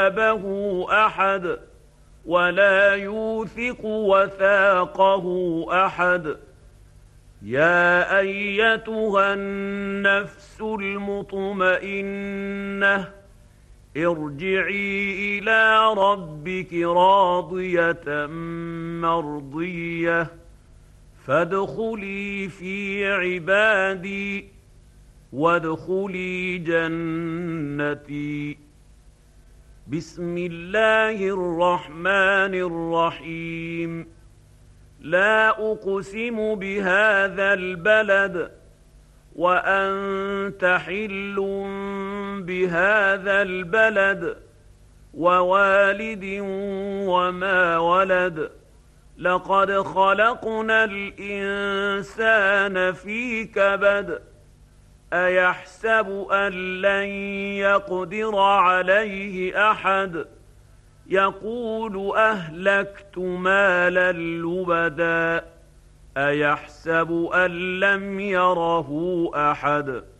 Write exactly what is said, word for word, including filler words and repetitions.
حسابه أحد ولا يوثق وثاقه أحد. يا أيتها النفس المطمئنة ارجعي إلى ربك راضية مرضية فادخلي في عبادي وادخلي جنتي. بسم الله الرحمن الرحيم. لا أقسم بهذا البلد وأنت حل بهذا البلد ووالد وما ولد. لقد خلقنا الإنسان في كبد. أيحسب أن لن يقدر عليه أحد. يقول أهلكت مالا لبدا. أيحسب أن لم يره أحد.